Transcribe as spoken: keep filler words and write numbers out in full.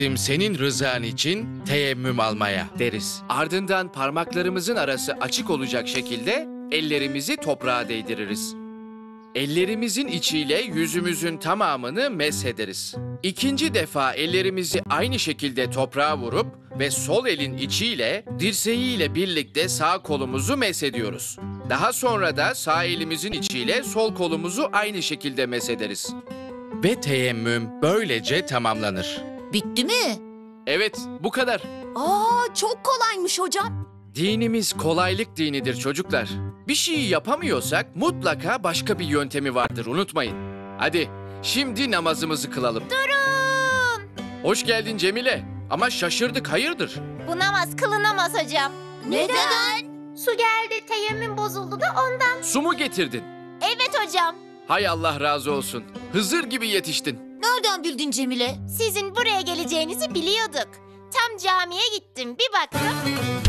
senin rızan için teyemmüm almaya deriz. Ardından parmaklarımızın arası açık olacak şekilde ellerimizi toprağa değdiririz. Ellerimizin içiyle yüzümüzün tamamını meshederiz. İkinci defa ellerimizi aynı şekilde toprağa vurup ve sol elin içiyle dirseğiyle birlikte sağ kolumuzu meshediyoruz. Daha sonra da sağ elimizin içiyle sol kolumuzu aynı şekilde meshederiz. Ve teyemmüm böylece tamamlanır. Bitti mi? Evet, bu kadar. Aa, çok kolaymış hocam. Dinimiz kolaylık dinidir çocuklar. Bir şeyi yapamıyorsak mutlaka başka bir yöntemi vardır, unutmayın. Hadi şimdi namazımızı kılalım. Durun! Hoş geldin Cemile. Ama şaşırdık, hayırdır? Bu namaz kılınamaz hocam. Neden? Su geldi, teyemmüm bozuldu da ondan. Su mu getirdin? Evet hocam. Hay Allah razı olsun. Hızır gibi yetiştin. Nereden bildin Cemile? Sizin buraya geleceğinizi biliyorduk. Tam camiye gittim, bir baktım.